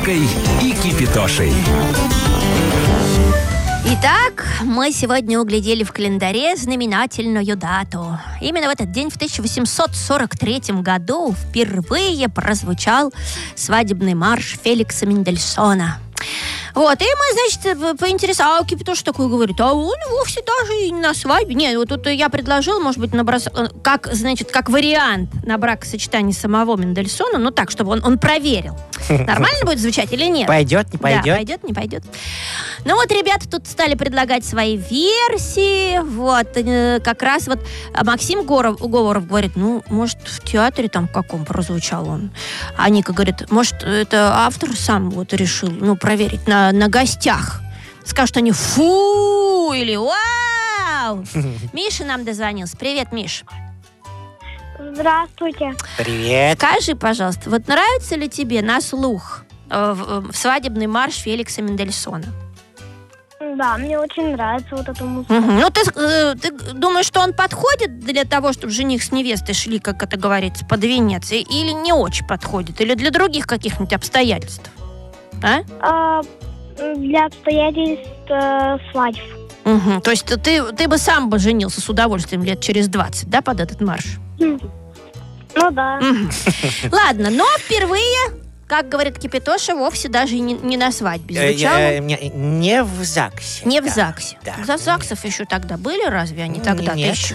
Машечкой и Кипитошей. Итак, мы сегодня углядели в календаре знаменательную дату. Именно в этот день, в 1843 году, впервые прозвучал свадебный марш Феликса Мендельсона. Вот, и мы, значит, поинтересовались, а Кипитош такой говорит, а он вовсе даже и на свадьбе. Нет, вот тут я предложил, может быть, как вариант на бракосочетание самого Мендельсона, ну так, чтобы он проверил, нормально будет звучать или нет. Пойдет, не пойдет? Да, пойдет, не пойдет. Ну вот ребята тут стали предлагать свои версии, вот, как раз вот Максим Говоров говорит, ну, может, в театре там каком прозвучал он. А Ника говорит, может, это автор сам вот решил, ну, проверить на гостях. Скажут они фу или вау. Миша нам дозвонился. Привет, Миш. Здравствуйте. Привет. Скажи, пожалуйста, вот нравится ли тебе на слух свадебный марш Феликса Мендельсона? Да, мне очень нравится вот эта музыка. Ну, ты думаешь, что он подходит для того, чтобы жених с невестой шли, как это говорится, под венец? Или не очень подходит? Или для других каких-нибудь обстоятельств? Для обстоятельств свадьб. Угу. То есть ты бы сам бы женился с удовольствием лет через 20, да, под этот марш? Ну да. Ладно, но впервые, как говорит Кипитоша, вовсе даже не на свадьбе звучало. Не в ЗАГСе. Не в да. ЗАГСе. Да. За ЗАГСов еще тогда были, разве они тогда-то Нет. еще?